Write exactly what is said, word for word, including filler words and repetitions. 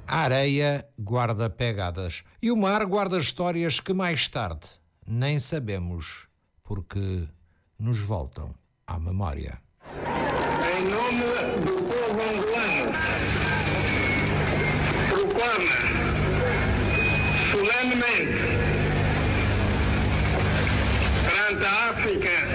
A areia guarda pegadas e o mar guarda histórias que mais tarde nem sabemos porque nos voltam à memória. Em nome do povo angolano, proclama solenemente perante a África